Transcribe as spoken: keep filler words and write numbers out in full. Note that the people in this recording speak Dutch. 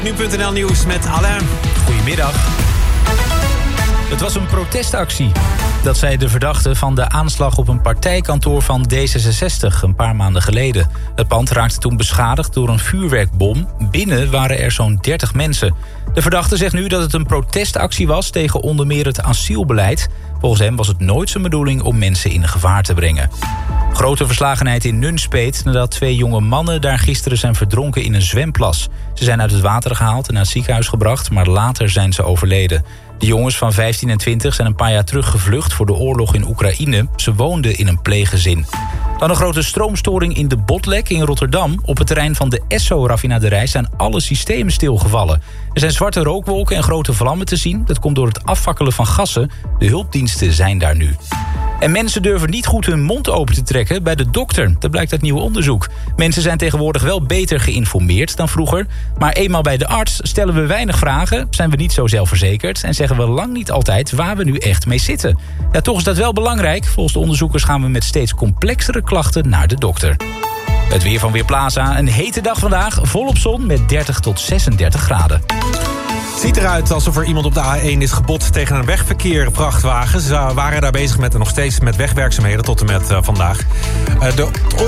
nu punt n l Nieuws met Alain. Goedemiddag. Het was een protestactie. Dat zei de verdachte van de aanslag op een partijkantoor van D zesenzestig een paar maanden geleden. Het pand raakte toen beschadigd door een vuurwerkbom. Binnen waren er zo'n dertig mensen. De verdachte zegt nu dat het een protestactie was tegen onder meer het asielbeleid. Volgens hem was het nooit zijn bedoeling om mensen in gevaar te brengen. Grote verslagenheid in Nunspeet nadat twee jonge mannen daar gisteren zijn verdronken in een zwemplas. Ze zijn uit het water gehaald en naar het ziekenhuis gebracht, maar later zijn ze overleden. De jongens van vijftien en twintig zijn een paar jaar terug gevlucht voor de oorlog in Oekraïne. Ze woonden in een pleeggezin. Dan een grote stroomstoring in de Botlek in Rotterdam. Op het terrein van de Esso-raffinaderij zijn alle systemen stilgevallen. Er zijn zwarte rookwolken en grote vlammen te zien. Dat komt door het afvakkelen van gassen. De hulpdiensten zijn daar nu. En mensen durven niet goed hun mond open te trekken bij de dokter. Dat blijkt uit nieuw onderzoek. Mensen zijn tegenwoordig wel beter geïnformeerd dan vroeger. Maar eenmaal bij de arts stellen we weinig vragen, zijn we niet zo zelfverzekerd en zeggen we lang niet altijd waar we nu echt mee zitten. Ja, toch is dat wel belangrijk. Volgens de onderzoekers gaan we met steeds complexere klachten naar de dokter. Het weer van Weerplaza. Een hete dag vandaag. Volop zon met dertig tot zesendertig graden. Het ziet eruit alsof er iemand op de A één is gebotst tegen een wegverkeer vrachtwagen. Ze waren daar bezig met nog steeds met wegwerkzaamheden tot en met uh, vandaag. Uh, de